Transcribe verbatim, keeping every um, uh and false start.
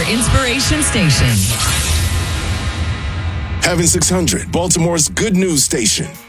inspiration station. Heaven six hundred, Baltimore's good news station.